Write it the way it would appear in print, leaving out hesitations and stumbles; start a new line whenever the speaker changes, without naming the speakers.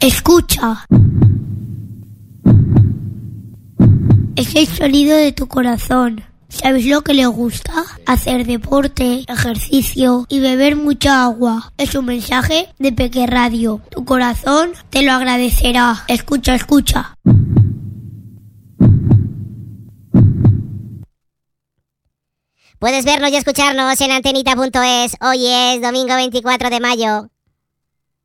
Escucha. Es el sonido de tu corazón. ¿Sabes lo que le gusta? Hacer deporte, ejercicio y beber mucha agua. Es un mensaje de Peque Radio. Tu corazón te lo agradecerá. Escucha, escucha.
Puedes vernos y escucharnos en antenita.es. Hoy es domingo 24 de mayo.